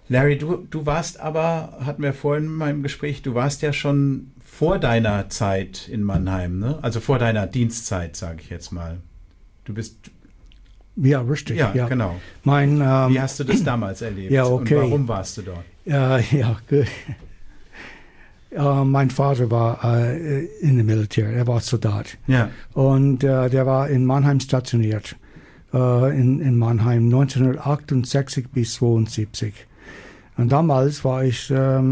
Larry, du warst aber, hatten wir vorhin mal im Gespräch, du warst ja schon vor deiner Zeit in Mannheim, ne? Also vor deiner Dienstzeit, sage ich jetzt mal. Du bist... Ja, richtig. Ja, Ja. genau. Wie hast du das damals erlebt? Ja, okay. Und warum warst du dort? Ja, gut. Mein Vater war in dem Militär, er war Soldat. Ja. Und der war in Mannheim stationiert. In Mannheim 1968 bis 1972. Und damals war ich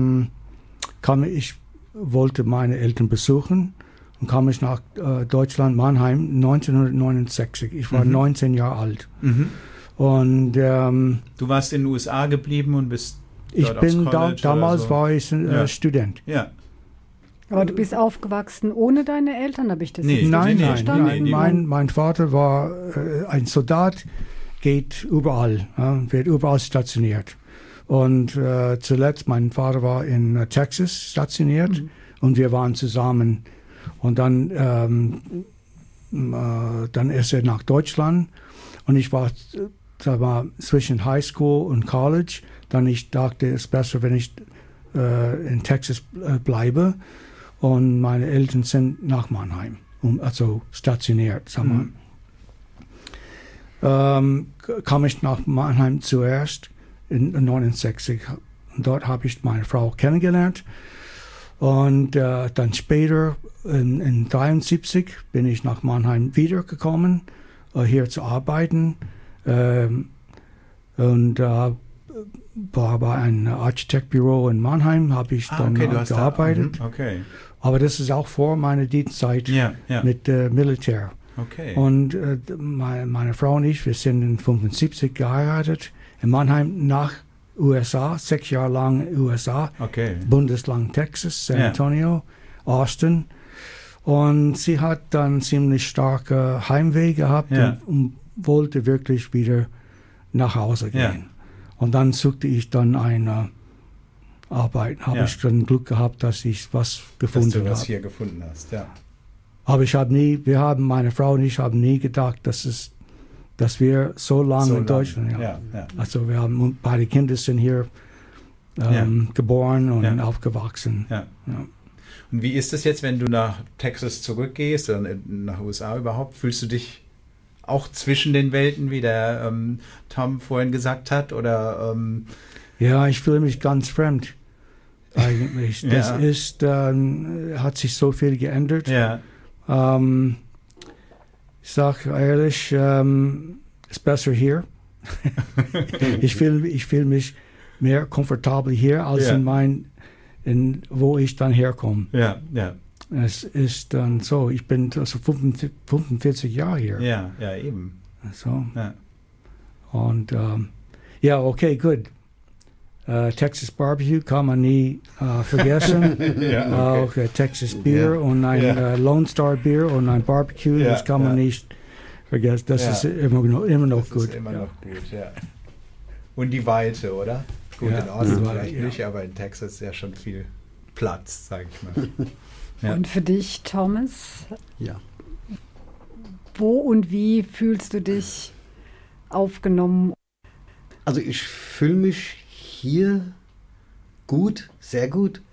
wollte meine Eltern besuchen und kam ich nach Deutschland, Mannheim 1969. Ich war 19 Jahre alt. Mhm. Und du warst in den USA geblieben und bist dort ich bin aufs College damals so? war ich Student. Ja. Aber du bist aufgewachsen ohne deine Eltern, habe ich das Nee, jetzt Nein, richtig nein, verstanden? nein. Mein Vater war ein Soldat, geht überall, wird überall stationiert. Und zuletzt, mein Vater war in Texas stationiert und wir waren zusammen. Und dann ist er nach Deutschland und ich war zwischen High School und College. Dann ich dachte, es ist besser, wenn ich in Texas bleibe. Und meine Eltern sind nach Mannheim, also stationiert, sagen wir. Kam ich nach Mannheim zuerst in 1969. Und dort habe ich meine Frau kennengelernt. Und dann später, in 1973, bin ich nach Mannheim wiedergekommen, hier zu arbeiten. Und war bei einem Architektbüro in Mannheim, habe ich dann gearbeitet. Okay. Aber das ist auch vor meiner Dienstzeit mit Militär. Okay. Und meine Frau und ich, wir sind in 1975 geheiratet, in Mannheim nach USA, 6 Jahre lang USA, Bundesland Texas, San Antonio, Austin. Und sie hat dann ziemlich starke Heimweh gehabt und wollte wirklich wieder nach Hause gehen. Ja. Und dann suchte ich dann eine Arbeit. Habe ich dann Glück gehabt, dass ich was gefunden habe. Dass du was hier gefunden hast, ja. Aber meine Frau und ich haben nie gedacht, dass wir so lange in Deutschland, Also wir haben, beide Kinder sind hier geboren und aufgewachsen. Ja. Ja. Und wie ist es jetzt, wenn du nach Texas zurückgehst oder nach USA überhaupt? Fühlst du dich auch zwischen den Welten, wie der Tom vorhin gesagt hat? Oder, Ja, ich fühle mich ganz fremd eigentlich. Das hat sich so viel geändert. Ja. Ich sage ehrlich, ist besser hier. Ich fühl mich mehr komfortabel hier als wo ich dann herkomme. Ja, ja. Es ist dann so, ich bin also 45 Jahre hier. Ja, ja, eben. So. Ja. Und okay, gut. Texas Barbecue kann man nie vergessen. Auch Texas Bier und ein Lone Star Bier und ein Barbecue, das kann man nicht vergessen. Das ist immer noch gut. Ist immer noch gut, ja. Und die Weite, oder? Gut, in Austin vielleicht nicht, aber in Texas ja schon viel Platz, sage ich mal. Ja. Und für dich, Thomas? Ja. Wo und wie fühlst du dich aufgenommen? Also ich fühle mich hier gut, sehr gut.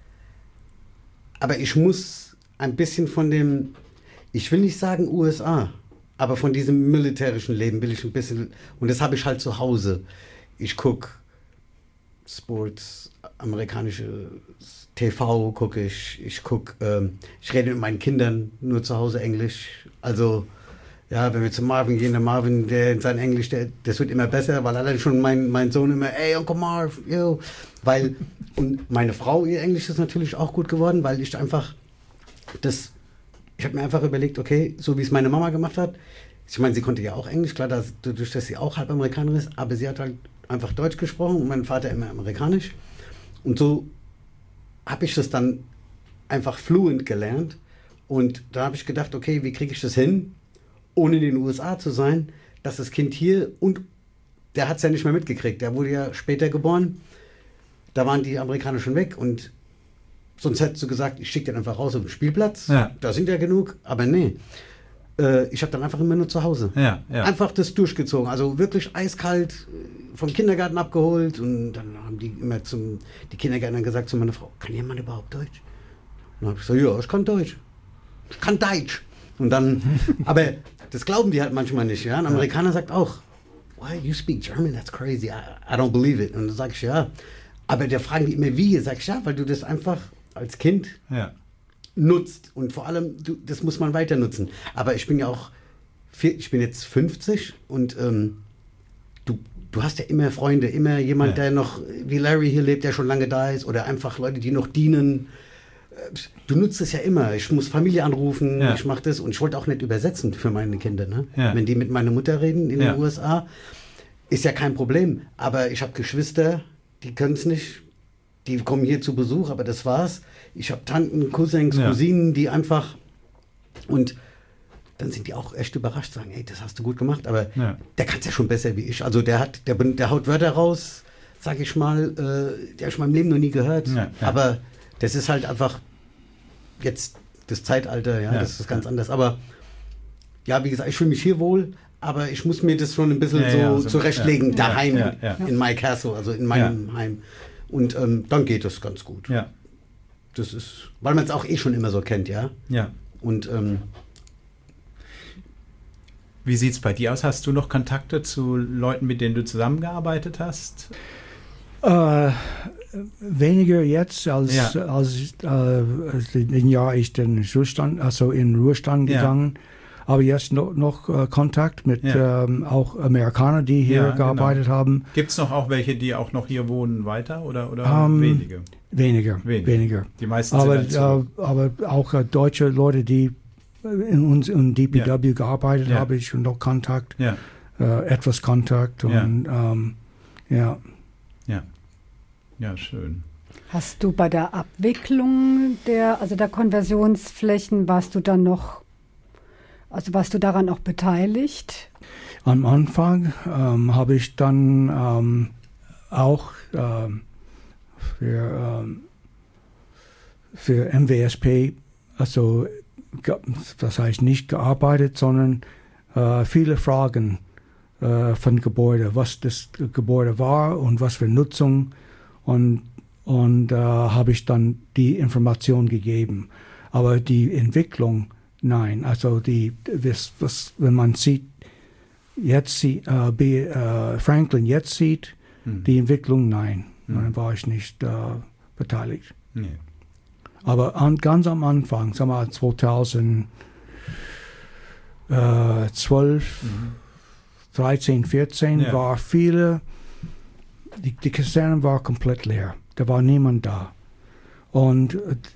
Aber ich muss ein bisschen von dem, ich will nicht sagen USA, aber von diesem militärischen Leben will ich ein bisschen, und das habe ich halt zu Hause. Ich gucke Sports, amerikanische TV gucke ich rede mit meinen Kindern nur zu Hause Englisch. Also, ja, wenn wir zu Marvin gehen, der Marvin, der in seinem Englisch, das wird immer besser, weil allein schon mein Sohn immer, hey, Uncle Marv, yo. Und meine Frau, ihr Englisch ist natürlich auch gut geworden, weil ich einfach ich habe mir einfach überlegt, okay, so wie es meine Mama gemacht hat, ich meine, sie konnte ja auch Englisch, klar, dadurch, dass sie auch halb Amerikanerin ist, aber sie hat halt einfach Deutsch gesprochen und mein Vater immer Amerikanisch. Und so habe ich das dann einfach fluent gelernt. Und da habe ich gedacht, okay, wie kriege ich das hin, ohne in den USA zu sein, dass das Kind hier, und der hat es ja nicht mehr mitgekriegt, der wurde ja später geboren, da waren die Amerikaner schon weg und sonst hättest du gesagt, ich schicke den einfach raus auf den Spielplatz, da sind ja genug, aber nee. ich habe dann einfach immer nur zu Hause. Ja, ja. Einfach das durchgezogen. Also wirklich eiskalt vom Kindergarten abgeholt. Und dann haben die immer die Kindergärtner gesagt zu meiner Frau, kann jemand überhaupt Deutsch? Und dann habe ich gesagt, ja, ich kann Deutsch. Ich kann Deutsch. Und dann, aber das glauben die halt manchmal nicht. Ja? Ein Amerikaner sagt auch, why you speak German? That's crazy. I don't believe it. Und dann sage ich, ja. Aber da fragen die immer, wie? Sag ich, ja, weil du das einfach als Kind nutzt. Und vor allem, das muss man weiter nutzen. Aber ich bin ja auch, ich bin jetzt 50 und du hast ja immer Freunde, immer jemand, der noch, wie Larry hier lebt, der schon lange da ist, oder einfach Leute, die noch dienen. Du nutzt es ja immer. Ich muss Familie anrufen, ich mache das. Und ich wollte auch nicht übersetzen für meine Kinder. Ne? Ja. Wenn die mit meiner Mutter reden in den USA, ist ja kein Problem. Aber ich habe Geschwister, die können es nicht. Die kommen hier zu Besuch, aber das war's. Ich habe Tanten, Cousins, Cousinen, die einfach... Und dann sind die auch echt überrascht, sagen, hey, das hast du gut gemacht. Aber der kann es ja schon besser wie ich. Also der haut Wörter raus, sag ich mal, der habe ich in meinem Leben noch nie gehört. Ja. Aber das ist halt einfach jetzt das Zeitalter, das ist ganz anders. Aber ja, wie gesagt, ich fühle mich hier wohl, aber ich muss mir das schon ein bisschen zurechtlegen, daheim in my castle, also in meinem Heim. Und dann geht es ganz gut. Ja. Das ist, weil man es auch schon immer so kennt, ja. Und wie sieht es bei dir aus? Hast du noch Kontakte zu Leuten, mit denen du zusammengearbeitet hast? Weniger jetzt als den Jahr ich in Ruhestand gegangen. Aber jetzt noch Kontakt mit auch Amerikanern, die hier gearbeitet haben. Gibt es noch auch welche, die auch noch hier wohnen weiter oder wenige? Weniger. Die meisten sind aber auch deutsche Leute, die in DPW gearbeitet habe ich und noch Kontakt, etwas Kontakt und Ja, schön. Hast du bei der Abwicklung der Konversionsflächen, warst du daran auch beteiligt? Am Anfang habe ich dann auch für MWSP, also das heißt nicht gearbeitet, sondern viele Fragen von Gebäude, was das Gebäude war und was für Nutzung und habe ich dann die Information gegeben. Aber die Entwicklung, nein. Also wenn man Franklin jetzt sieht, die Entwicklung, nein. Dann war ich nicht beteiligt. Nee. Aber ganz am Anfang, sagen wir mal 2012, 13, 14, war viele, die Kaserne war komplett leer. Da war niemand da. Und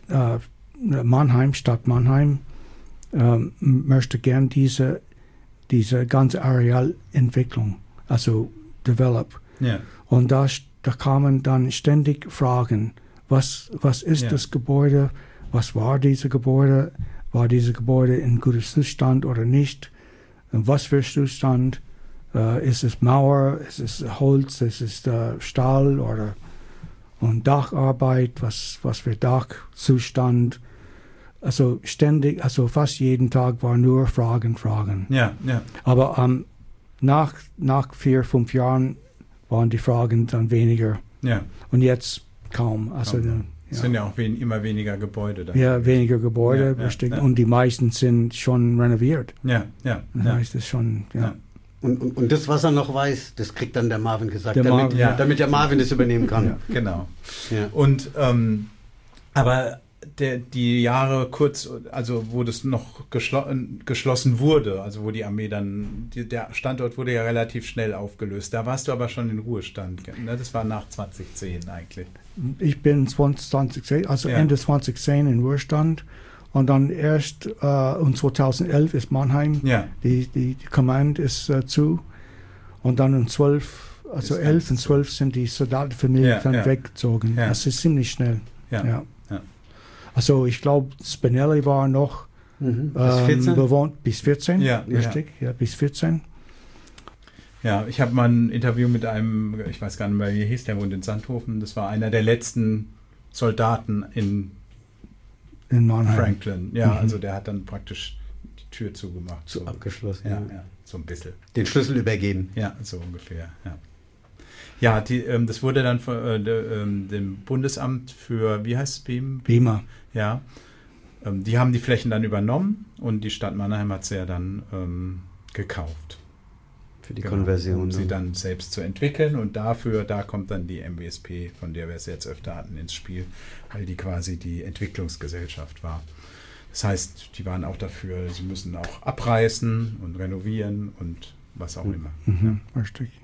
Stadt Mannheim, möchte gern diese ganze Arealentwicklung, also develop. Yeah. Und da kamen dann ständig Fragen, was ist das Gebäude, was war dieses Gebäude in gutem Zustand oder nicht, und was für Zustand, ist es Mauer, ist es Holz, ist es Stahl und Dacharbeit, was für Dachzustand. Also ständig, also fast jeden Tag war nur Fragen. Ja. Aber nach 4-5 Jahren waren die Fragen dann weniger. Ja. Und jetzt kaum. Also es sind ja auch immer weniger Gebäude da. Ja, weniger Gebäude, richtig. Und die meisten sind schon renoviert. Ja. Das heißt es schon, Und das, was er noch weiß, das kriegt dann der Marvin gesagt, damit der Marvin das übernehmen kann. Ja, genau. Ja. Und aber die Jahre kurz, also wo das noch geschlossen wurde, also wo die Armee dann, der Standort wurde ja relativ schnell aufgelöst. Da warst du aber schon in Ruhestand. Ne? Das war nach 2010 eigentlich. Ich bin 2010, also Ende 2010 in Ruhestand. Und dann erst in 2011 ist Mannheim, die Command ist zu. Und dann in 11 und 12 sind die Soldatenfamilien dann weggezogen. Ja. Das ist ziemlich schnell. Ja. Also ich glaube, Spinelli war noch bewohnt bis 14. Ja, richtig, bis 14. Ja, ich habe mal ein Interview mit einem, ich weiß gar nicht mehr, wie hieß der, wohnt in Sandhofen. Das war einer der letzten Soldaten in Mannheim. Franklin. Ja, also der hat dann praktisch Tür zugemacht. So abgeschlossen. Ja, so ein bisschen. Den Schlüssel übergeben. Ja, so ungefähr, ja. Ja, das wurde dann von dem Bundesamt für, wie heißt es, BEMA. Ja, die haben die Flächen dann übernommen und die Stadt Mannheim hat sie ja dann gekauft. Für die Konversion. Um sie dann selbst zu entwickeln und da kommt dann die MWSP, von der wir es jetzt öfter hatten, ins Spiel, weil die quasi die Entwicklungsgesellschaft war. Das heißt, die waren auch dafür, sie müssen auch abreißen und renovieren und was auch immer. Richtig.